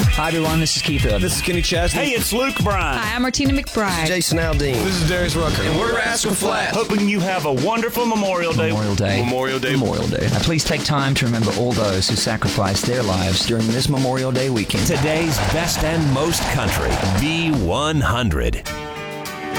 Hi, everyone. This is Keith Urban. This is Kenny Chesney. Hey, it's Luke Bryan. Hi, I'm Martina McBride. Jason Aldean. This is Darius Rucker. And we're Rascal Flatts. Hoping you have a wonderful Memorial Day. Memorial Day. Memorial Day. Memorial Day. Now, please take time to remember all those who sacrificed their lives during this Memorial Day weekend. Today's best and most country, B100.